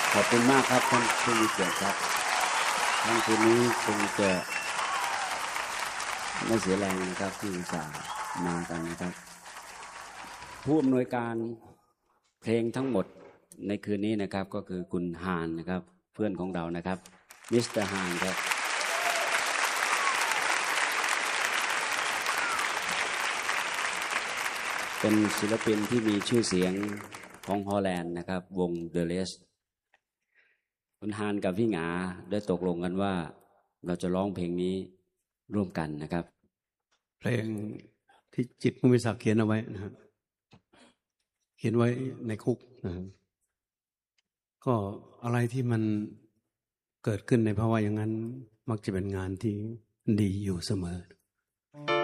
ขอบคุณมากครับท่านผู้มีเกียรติครับท่านคืนนี้คงจะไม่เสียแรงนะครับที่อุตส่าห์มากันนะครับผู้อำนวยการเพลงทั้งหมดในคืนนี้นะครับก็คือคุณฮานนะครับเพื่อนของเรานะครับมิสเตอร์ฮานครับเป็นศิลปินที่มีชื่อเสียงของฮอลแลนด์นะครับวงเดอะเลสคุณฮานกับพี่หงาได้ตกลงกันว่าเราจะร้องเพลงนี้ร่วมกันนะครับเพลงที่จิตร มุมิศักดิ์เขียนเอาไว้นะครับเขียนไว้ในคุกนะครับก็อะไรที่มันเกิดขึ้นในภาวะอย่างนั้นมักจะเป็นงานที่ดีอยู่เสมอ